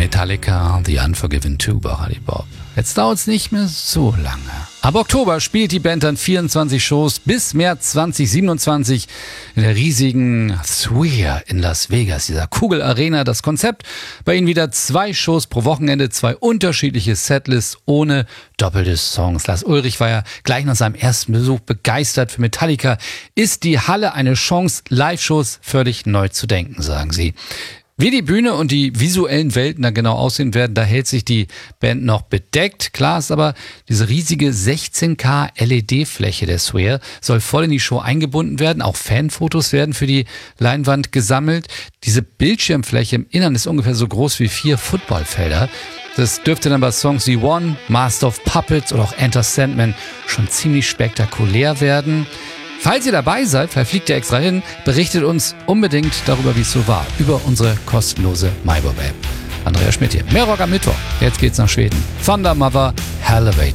Metallica, The Unforgiven 2 bei Radio Bob. Jetzt dauert es nicht mehr so lange. Ab Oktober spielt die Band dann 24 Shows bis März 2027 in der riesigen Sphere in Las Vegas, dieser Kugelarena. Das Konzept, bei ihnen wieder 2 Shows pro Wochenende, 2 unterschiedliche Setlists ohne doppelte Songs. Lars Ulrich war ja gleich nach seinem ersten Besuch begeistert. Für Metallica ist die Halle eine Chance, Live-Shows völlig neu zu denken, sagen sie. Wie die Bühne und die visuellen Welten da genau aussehen werden, da hält sich die Band noch bedeckt. Klar ist aber, diese riesige 16K LED-Fläche der Sphere soll voll in die Show eingebunden werden. Auch Fanfotos werden für die Leinwand gesammelt. Diese Bildschirmfläche im Innern ist ungefähr so groß wie 4 Footballfelder. Das dürfte dann bei Songs wie One, Master of Puppets oder auch Enter Sandman schon ziemlich spektakulär werden. Falls ihr dabei seid, vielleicht fliegt ihr extra hin, berichtet uns unbedingt darüber, wie es so war, über unsere kostenlose MyBob-App. Andrea Schmidt hier. Mehr Rock am Mittwoch. Jetzt geht's nach Schweden. Thunder Mother, Elevate.